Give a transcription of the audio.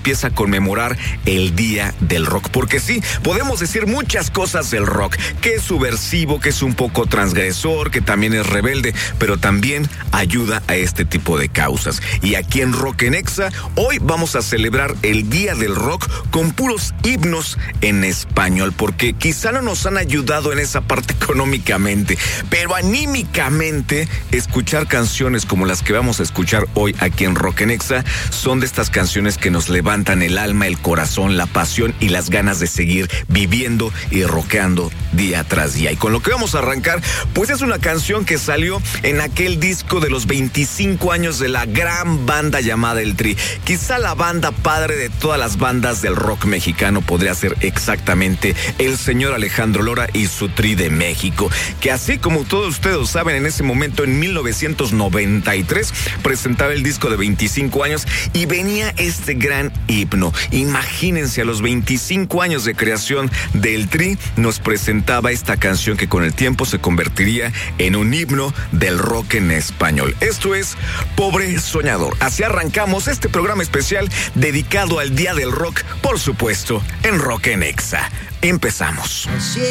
empieza a conmemorar el Día del Rock. Porque sí, podemos decir muchas cosas del rock, que es subversivo, que es un poco transgresor, que también es rebelde, pero también ayuda a este tipo de causas. Y aquí en Rock en Exa, hoy vamos a celebrar el Día del Rock con puros himnos en español, porque quizá no nos han ayudado en esa parte económicamente, pero anímicamente, escuchar canciones como las que vamos a escuchar hoy aquí en Rock en Exa son de estas canciones que nos levantan el alma, el corazón, la pasión y las ganas de seguir viviendo y rockeando día tras día. Y con lo que vamos a arrancar, pues es una canción que salió en aquel disco de los 25 años de la gran banda llamada El Tri. Quizá la banda padre de todas las bandas del rock mexicano podría ser exactamente el señor Alejandro Lora y su Tri de México, que así como todos ustedes saben, en ese momento, en 1993, presentaba el disco de 25 años y venía este gran himno. Imagínense, a los 25 años de creación del Tri, nos presentaba esta canción que con el tiempo se convertiría en un himno del rock en español. Esto es Pobre Soñador. Así arrancamos este programa especial dedicado al Día del Rock, por supuesto, en Rock en Exa. Empezamos.